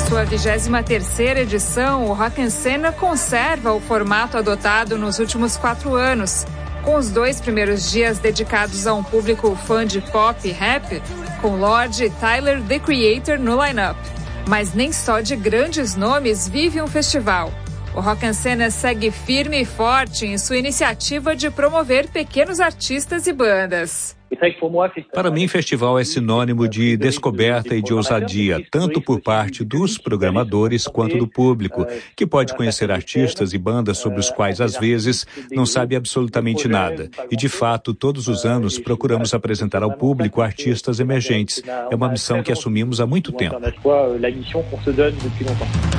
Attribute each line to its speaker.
Speaker 1: sua 23ª edição, o Rock en Scena conserva o formato adotado nos últimos 4 anos, com os 2 primeiros dias dedicados a um público fã de pop e rap, com Lorde e Tyler, The Creator, no line-up. Mas nem só de grandes nomes vive um festival. O Rock en Scena segue firme e forte em sua iniciativa de promover pequenos artistas e bandas.
Speaker 2: Para mim, festival é sinônimo de descoberta e de ousadia, tanto por parte dos programadores quanto do público, que pode conhecer artistas e bandas sobre os quais, às vezes, não sabe absolutamente nada. E, de fato, todos os anos procuramos apresentar ao público artistas emergentes. É uma missão que assumimos há muito tempo.